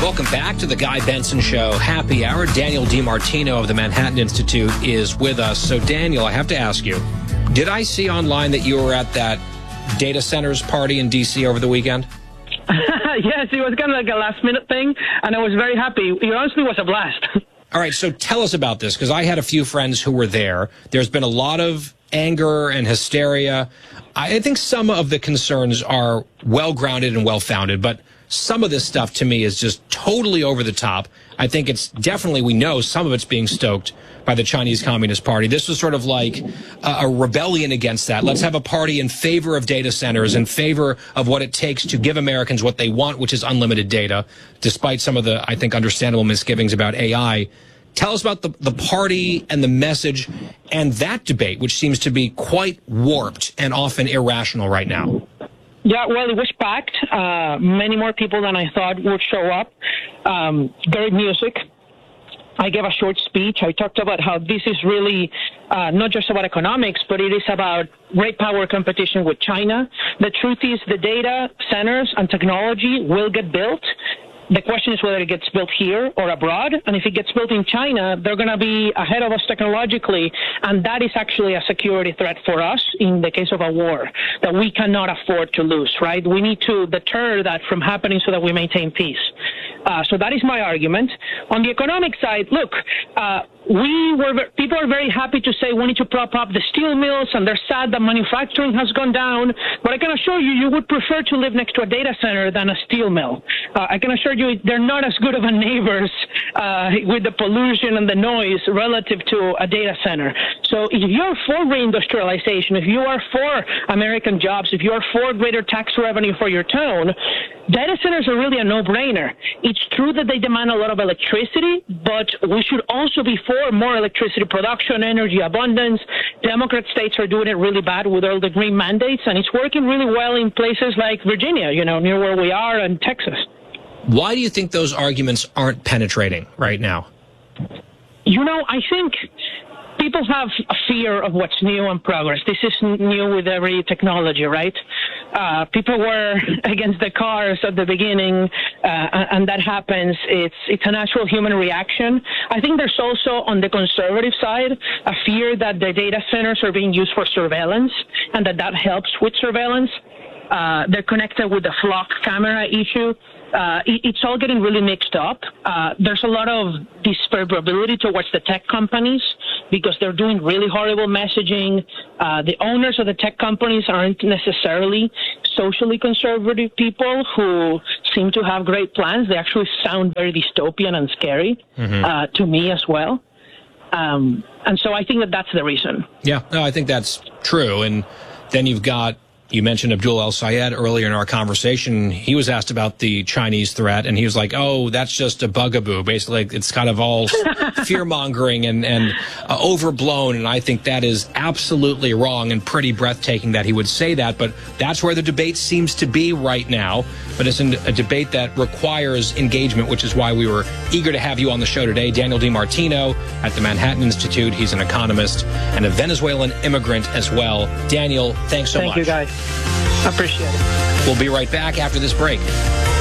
Welcome back to the Guy Benson Show Happy Hour. Daniel DiMartino of the Manhattan Institute is with us. So, Daniel, I have to ask you, did I see online that you were at that data centers party in D.C. over the weekend? Yes, it was kind of like a last-minute thing, and I was very happy. It honestly was a blast. All right, so tell us about this, because I had a few friends who were there. There's been a lot of anger and hysteria. I think some of the concerns are well-grounded and well-founded, but some of this stuff to me is just totally over the top. I think it's definitely, we know some of it's being stoked by the Chinese Communist Party. This was sort of like a rebellion against that. Let's have a party in favor of data centers, in favor of what it takes to give Americans what they want, which is unlimited data, despite some of the, I think, understandable misgivings about AI. Tell us about the party and the message and that debate, which seems to be quite warped and often irrational right now. Yeah, well, it was packed. Many more people than I thought would show up. Great music. I gave a short speech. I talked about how this is really not just about economics, but it is about great power competition with China. The truth is the data centers and technology will get built. The question is whether it gets built here or abroad. And if it gets built in China, they're going to be ahead of us technologically. And that is actually a security threat for us in the case of a war that we cannot afford to lose, right? We need to deter that from happening so that we maintain peace. So that is my argument. On the economic side, look, people are very happy to say we need to prop up the steel mills, and they're sad that manufacturing has gone down. But I can assure you, you would prefer to live next to a data center than a steel mill. I can assure you they're not as good of a neighbors with the pollution and the noise relative to a data center. So if you're for reindustrialization, if you are for American jobs, if you're for greater tax revenue for your town, data centers are really a no-brainer. It's true that they demand a lot of electricity, but we should also be for more electricity production, energy abundance. Democrat states are doing it really bad with all the green mandates, and it's working really well in places like Virginia, near where we are, and Texas. Why do you think those arguments aren't penetrating right now? I think people have a fear of what's new and progress. This is new with every technology, right? People were against the cars at the beginning, and that happens. It's a natural human reaction. I think there's also, on the conservative side, a fear that the data centers are being used for surveillance, and that helps with surveillance. They're connected with the flock camera issue. It's all getting really mixed up. There's a lot of disfavorability towards the tech companies because they're doing really horrible messaging. The owners of the tech companies aren't necessarily socially conservative people who seem to have great plans. They actually sound very dystopian and scary to me as well. And so I think that that's the reason. Yeah, no, I think that's true. And then you mentioned Abdul El-Sayed earlier in our conversation. He was asked about the Chinese threat, and he was like, oh, that's just a bugaboo. Basically, it's kind of all fear-mongering and overblown, and I think that is absolutely wrong and pretty breathtaking that he would say that, but that's where the debate seems to be right now. But it's a debate that requires engagement, which is why we were eager to have you on the show today. Daniel DiMartino at the Manhattan Institute. He's an economist and a Venezuelan immigrant as well. Daniel, thanks so much. Thank you, guys. I appreciate it. We'll be right back after this break.